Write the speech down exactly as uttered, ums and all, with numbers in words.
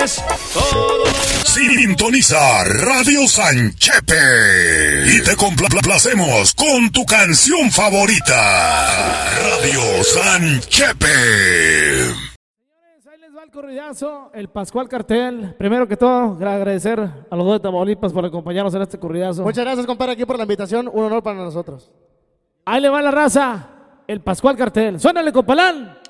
Sintoniza Radio Sanchepe y te complacemos con tu canción favorita. Radio Sanchepe. Señores, ahí les va el corridazo, el Pascual Cartel. Primero que todo, agradecer a los dos de Tamaulipas por acompañarnos en este corridazo. Muchas gracias, compadre, aquí por la invitación. Un honor para nosotros. Ahí le va la raza, el Pascual Cartel. Suénale, Copalán.